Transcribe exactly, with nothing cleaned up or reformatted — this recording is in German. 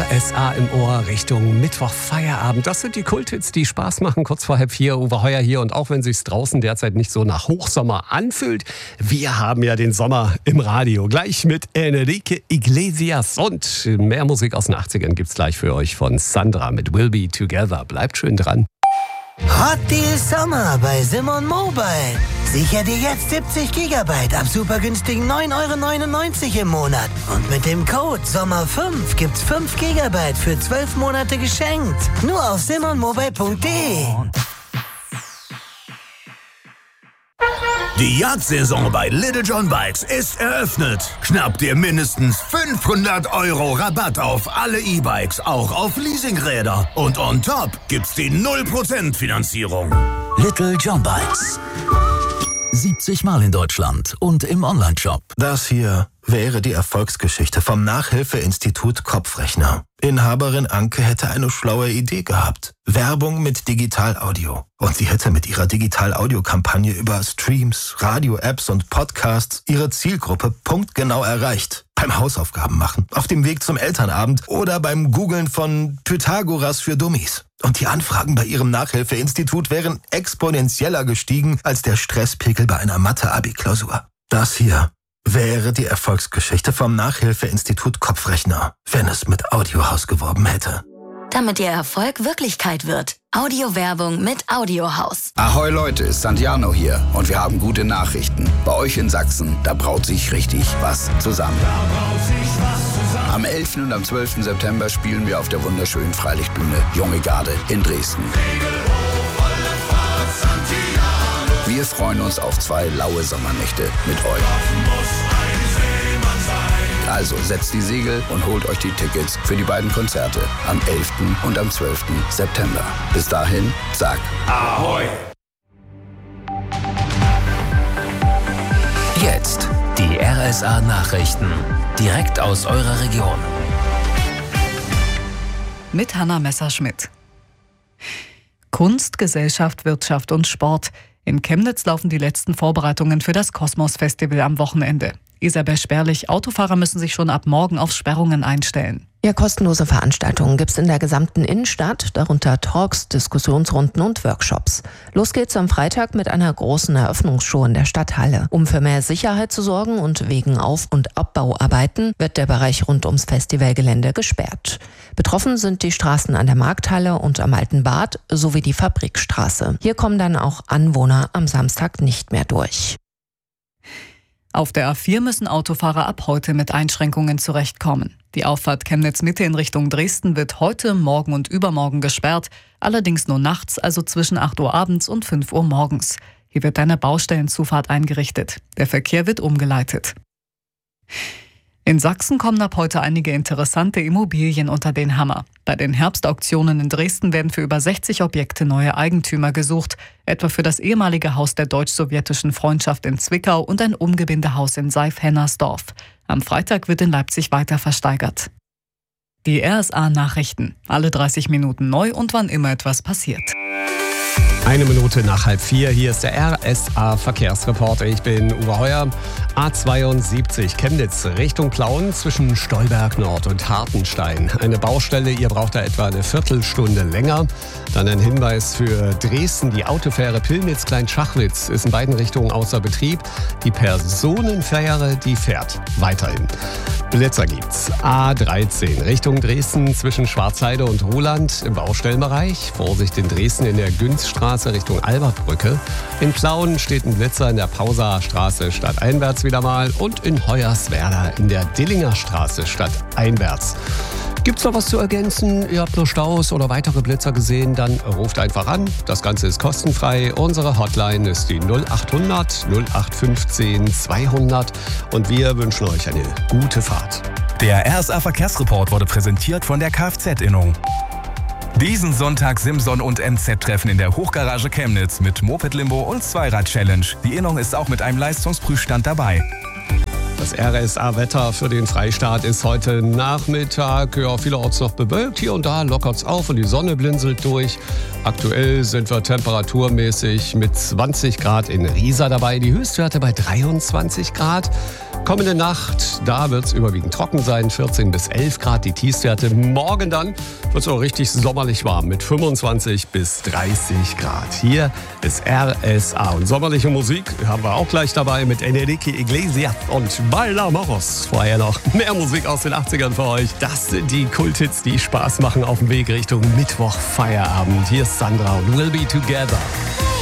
R S A im Ohr Richtung Mittwoch Feierabend. Das sind die Kulthits, die Spaß machen. Kurz vor halb vier, Uwe Heuer hier. Und auch wenn es sich draußen derzeit nicht so nach Hochsommer anfühlt, wir haben ja den Sommer im Radio. Gleich mit Enrique Iglesias und mehr Musik aus den achtzigern gibt's gleich für euch von Sandra mit We'll Be Together. Bleibt schön dran. Hot Deal Sommer bei Simon Mobile. Sicher dir jetzt siebzig Gigabyte ab super günstigen neun Euro neunundneunzig im Monat. Und mit dem Code Sommer fünf gibt's fünf Gigabyte für zwölf Monate geschenkt. Nur auf simon mobile punkt de. Die Jagdsaison bei Little John Bikes ist eröffnet. Schnapp dir mindestens fünfhundert Euro Rabatt auf alle E-Bikes, auch auf Leasingräder. Und on top gibt's die null Prozent Finanzierung. Little John Bikes. siebzig Mal in Deutschland und im Onlineshop. Das hier wäre die Erfolgsgeschichte vom Nachhilfeinstitut Kopfrechner. Inhaberin Anke hätte eine schlaue Idee gehabt. Werbung mit Digital-Audio. Und sie hätte mit ihrer Digital-Audio-Kampagne über Streams, Radio-Apps und Podcasts ihre Zielgruppe punktgenau erreicht. Beim Hausaufgaben machen, auf dem Weg zum Elternabend oder beim Googlen von Pythagoras für Dummies. Und die Anfragen bei ihrem Nachhilfeinstitut wären exponentieller gestiegen als der Stresspegel bei einer Mathe-Abi-Klausur. Das hier wäre die Erfolgsgeschichte vom Nachhilfeinstitut Kopfrechner, wenn es mit Audiohaus geworben hätte. Damit Ihr Erfolg Wirklichkeit wird. Audiowerbung mit Audiohaus. Ahoi Leute, Santiano hier und wir haben gute Nachrichten. Bei euch in Sachsen, da braut sich richtig was zusammen. Am elften und am zwölften September spielen wir auf der wunderschönen Freilichtbühne Junge Garde in Dresden. Wir freuen uns auf zwei laue Sommernächte mit euch. Also setzt die Segel und holt euch die Tickets für die beiden Konzerte am elften und am zwölften September. Bis dahin, sag Ahoi! Jetzt die R S A Nachrichten. Direkt aus eurer Region. Mit Hanna Messerschmidt. Kunst, Gesellschaft, Wirtschaft und Sport. In Chemnitz laufen die letzten Vorbereitungen für das Kosmos-Festival am Wochenende. Isabel Sperlich, Autofahrer müssen sich schon ab morgen auf Sperrungen einstellen. Ja, kostenlose Veranstaltungen gibt's in der gesamten Innenstadt, darunter Talks, Diskussionsrunden und Workshops. Los geht's am Freitag mit einer großen Eröffnungsshow in der Stadthalle. Um für mehr Sicherheit zu sorgen und wegen Auf- und Abbauarbeiten wird der Bereich rund ums Festivalgelände gesperrt. Betroffen sind die Straßen an der Markthalle und am Alten Bad sowie die Fabrikstraße. Hier kommen dann auch Anwohner am Samstag nicht mehr durch. Auf der A vier müssen Autofahrer ab heute mit Einschränkungen zurechtkommen. Die Auffahrt Chemnitz-Mitte in Richtung Dresden wird heute, morgen und übermorgen gesperrt, allerdings nur nachts, also zwischen acht Uhr abends und fünf Uhr morgens. Hier wird eine Baustellenzufahrt eingerichtet. Der Verkehr wird umgeleitet. In Sachsen kommen ab heute einige interessante Immobilien unter den Hammer. Bei den Herbstauktionen in Dresden werden für über sechzig Objekte neue Eigentümer gesucht, etwa für das ehemalige Haus der deutsch-sowjetischen Freundschaft in Zwickau und ein Umgebindehaus in Seif-Hennersdorf. Am Freitag wird in Leipzig weiter versteigert. Die R S A-Nachrichten. Alle dreißig Minuten neu und wann immer etwas passiert. Eine Minute nach halb vier, hier ist der R S A-Verkehrsreporter. Ich bin Uwe Heuer. A zweiundsiebzig Chemnitz Richtung Plauen zwischen Stolberg Nord und Hartenstein. Eine Baustelle, ihr braucht da etwa eine Viertelstunde länger. Dann ein Hinweis für Dresden. Die Autofähre Pillnitz-Kleinschachwitz ist in beiden Richtungen außer Betrieb. Die Personenfähre, die fährt weiterhin. Blitzer gibt's. A dreizehn Richtung Dresden zwischen Schwarzheide und Ruhland im Baustellenbereich. Vorsicht in Dresden in der Günzstraße Richtung Albertbrücke. In Plauen steht ein Blitzer in der Pausaer Straße stadteinwärts wieder mal und in Hoyerswerda in der Dillinger Straße stadteinwärts. Gibt's noch was zu ergänzen? Ihr habt noch Staus oder weitere Blitzer gesehen? Dann ruft einfach an. Das Ganze ist kostenfrei. Unsere Hotline ist die null acht hundert null acht fünfzehn zweihundert und wir wünschen euch eine gute Fahrt. Der R S A-Verkehrsreport wurde präsentiert von der Kfz-Innung. Diesen Sonntag Simson und M Z-Treffen in der Hochgarage Chemnitz mit Moped-Limbo und Zweirad-Challenge. Die Innung ist auch mit einem Leistungsprüfstand dabei. Das R S A-Wetter für den Freistaat ist heute Nachmittag ja, vielerorts noch bewölkt. Hier und da lockert's auf und die Sonne blinzelt durch. Aktuell sind wir temperaturmäßig mit zwanzig Grad in Riesa dabei. Die Höchstwerte bei dreiundzwanzig Grad. Kommende Nacht, da wird es überwiegend trocken sein, vierzehn bis elf Grad die Tiefstwerte. Morgen dann wird es auch richtig sommerlich warm mit fünfundzwanzig bis dreißig Grad. Hier ist R S A und sommerliche Musik haben wir auch gleich dabei mit Enrique Iglesias und Baila Moros. Vorher noch mehr Musik aus den achtzigern für euch. Das sind die Kulthits, die Spaß machen auf dem Weg Richtung Mittwoch Feierabend. Hier ist Sandra und We'll Be Together.